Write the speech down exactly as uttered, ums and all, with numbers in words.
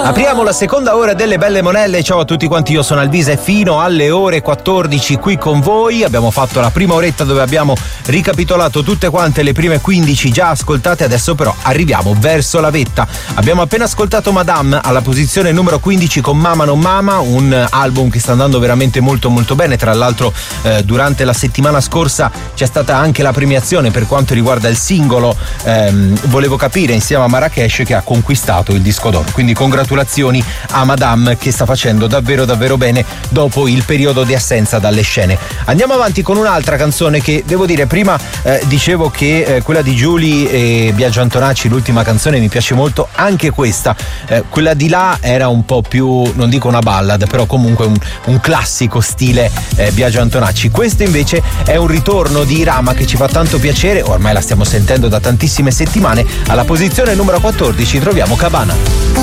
Apriamo la seconda ora delle Belle Monelle. Ciao a tutti quanti, io sono Alvisa e fino alle ore quattordici qui con voi. Abbiamo fatto la prima oretta dove abbiamo ricapitolato tutte quante le prime quindici già ascoltate, adesso però arriviamo verso la vetta. Abbiamo appena ascoltato Madame alla posizione numero quindici con Mama non Mama, un album che sta andando veramente molto molto bene. Tra l'altro eh, durante la settimana scorsa c'è stata anche la premiazione per quanto riguarda il singolo ehm, Volevo capire, insieme a Marrakesh, che ha conquistato il disco d'oro. Quindi congratulazioni a Madame, che sta facendo davvero davvero bene dopo il periodo di assenza dalle scene. Andiamo avanti con un'altra canzone che devo dire, prima eh, dicevo che eh, quella di Giulia e Biagio Antonacci, l'ultima canzone, mi piace molto, anche questa. Eh, quella di là era un po' più, non dico una ballad, però comunque un, un classico stile eh, Biagio Antonacci. Questo invece è un ritorno di Irama che ci fa tanto piacere, ormai la stiamo sentendo da tantissime settimane. Alla posizione numero quattordici troviamo Cabana.